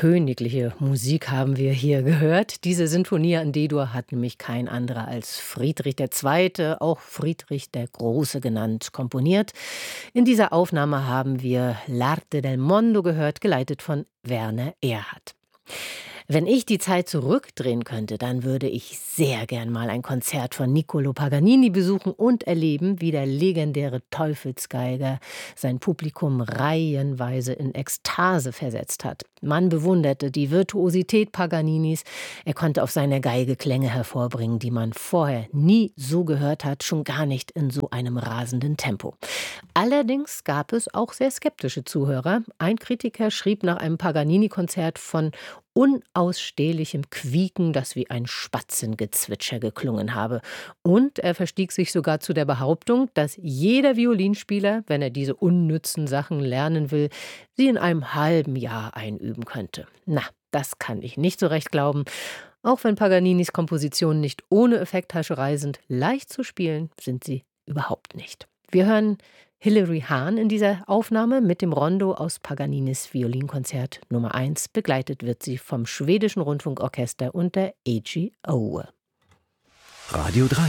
königliche Musik haben wir hier gehört. Diese Sinfonia in D-Dur hat nämlich kein anderer als Friedrich II., auch Friedrich der Große genannt, komponiert. In dieser Aufnahme haben wir L'Arte del Mondo gehört, geleitet von Werner Erhardt. Wenn ich die Zeit zurückdrehen könnte, dann würde ich sehr gern mal ein Konzert von Niccolò Paganini besuchen und erleben, wie der legendäre Teufelsgeiger sein Publikum reihenweise in Ekstase versetzt hat. Man bewunderte die Virtuosität Paganinis. Er konnte auf seiner Geige Klänge hervorbringen, die man vorher nie so gehört hat, schon gar nicht in so einem rasenden Tempo. Allerdings gab es auch sehr skeptische Zuhörer. Ein Kritiker schrieb nach einem Paganini-Konzert von unausstehlichem Quieken, das wie ein Spatzengezwitscher geklungen habe. Und er verstieg sich sogar zu der Behauptung, dass jeder Violinspieler, wenn er diese unnützen Sachen lernen will, sie in einem halben Jahr einüben könnte. Na, das kann ich nicht so recht glauben. Auch wenn Paganinis Kompositionen nicht ohne Effekthascherei sind, leicht zu spielen sind sie überhaupt nicht. Wir hören Hilary Hahn in dieser Aufnahme mit dem Rondo aus Paganinis Violinkonzert Nummer 1. Begleitet wird sie vom Schwedischen Rundfunkorchester und der AGO. Radio 3.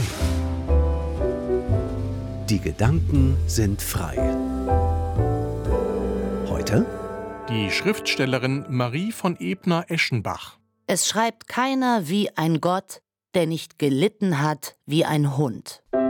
Die Gedanken sind frei. Heute die Schriftstellerin Marie von Ebner-Eschenbach. Es schreibt keiner wie ein Gott, der nicht gelitten hat wie ein Hund.